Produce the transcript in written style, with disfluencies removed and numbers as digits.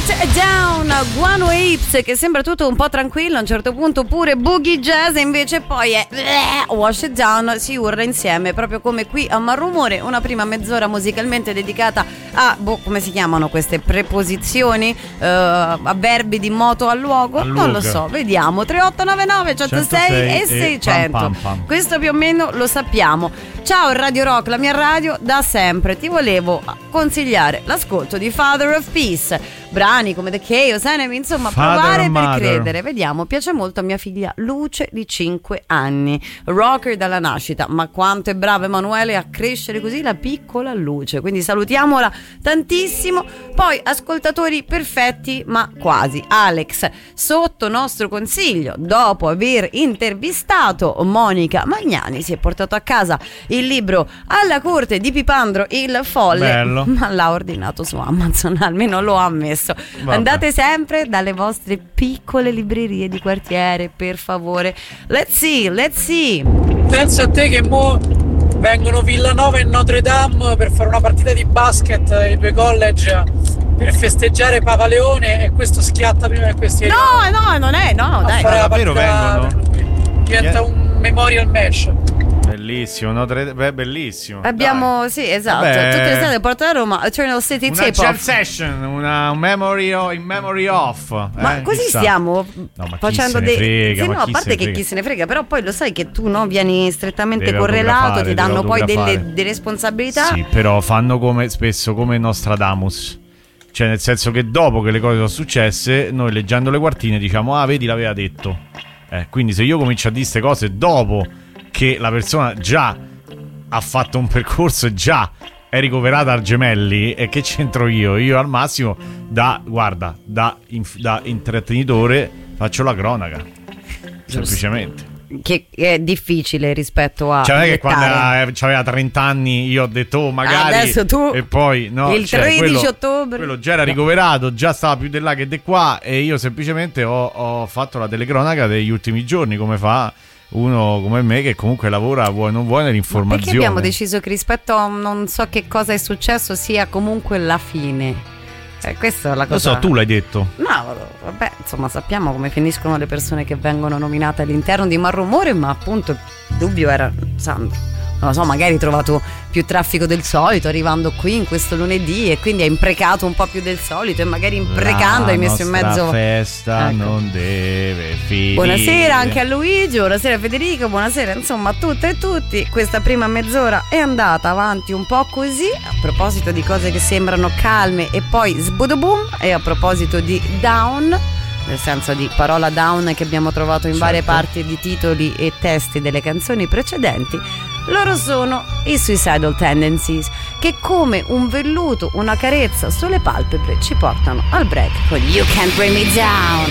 Down, Guano Apes, che sembra tutto un po' tranquillo, a un certo punto pure boogie jazz, e invece poi è Wash It Down, si urla insieme, proprio come qui a Malrumore. Una prima mezz'ora musicalmente dedicata a, come si chiamano queste preposizioni, avverbi di moto al luogo? Non lo so, vediamo. 3899 106 e 600. Pam, pam, pam. Questo più o meno lo sappiamo. Ciao Radio Rock, la mia radio da sempre. Ti volevo consigliare l'ascolto di Father of Peace, brani come The Chaos Enemy, insomma, provare per credere. Vediamo, piace molto a mia figlia Luce di 5 anni, rocker dalla nascita, ma quanto è bravo Emanuele a crescere così la piccola Luce, quindi salutiamola tantissimo. Poi ascoltatori perfetti, ma quasi. Alex, sotto nostro consiglio, dopo aver intervistato Monica Magnani, si è portato a casa il libro Alla corte di Pipandro il folle. Bello. Ma l'ha ordinato su Amazon, almeno lo ha ammesso. Vabbè. Andate sempre dalle vostre piccole librerie di quartiere, per favore. Let's see. Pensa a te che mo vengono Villanova e Notre Dame per fare una partita di basket, i due college, per festeggiare Papa Leone, e questo schiatta prima di questi. No, dai. Davvero vengono? Diventa un memorial match. Bellissimo, bellissimo. Abbiamo, dai. sì, esatto. Vabbè. Tutte le state a Porta da Roma, Eternal City Una Tape jam Off. session, una in memory of. Ma così chissà. stiamo No, ma facendo chi se ne frega, sì, ma no, a chi parte se ne che frega. chi se ne frega, però poi lo sai che tu vieni strettamente Deve correlato, autografare, ti danno poi deve delle autografare. responsabilità. Sì, però fanno spesso come Nostradamus. Cioè, nel senso che dopo che le cose sono successe, noi leggendo le quartine diciamo: ah, vedi, l'aveva detto. Quindi se io comincio a dire queste cose dopo che la persona già ha fatto un percorso e già è ricoverata al Gemelli, e che c'entro io? Io al massimo da intrattenitore faccio la cronaca. Semplicemente. Che è difficile rispetto a Cioè non è che quando dettare. aveva 30 anni io ho detto magari Adesso tu e poi no, il 13 ottobre quello già era ricoverato, già stava più di là che di qua, e io semplicemente ho fatto la telecronaca degli ultimi giorni, come fa uno come me che comunque lavora, vuoi non vuoi, nell'informazione. Perché abbiamo deciso che rispetto a non so che cosa è successo sia comunque la fine. Questa è la cosa. Lo so, tu l'hai detto. No, vabbè, insomma, sappiamo come finiscono le persone che vengono nominate all'interno di Malrumore, ma appunto il dubbio era, Sandro, non lo so, magari hai trovato più traffico del solito arrivando qui in questo lunedì, e quindi hai imprecato un po' più del solito, e magari imprecando hai messo in mezzo. La festa non deve finire. Buonasera anche a Luigi, buonasera Federico, buonasera insomma a tutte e tutti. Questa prima mezz'ora è andata avanti un po' così, a proposito di cose che sembrano calme e poi sbudoboom, e a proposito di down, nel senso di parola down che abbiamo trovato in varie parti di titoli e testi delle canzoni precedenti. Loro sono i Suicidal Tendencies, che come un velluto, una carezza sulle palpebre ci portano al break con You Can't Bring Me Down.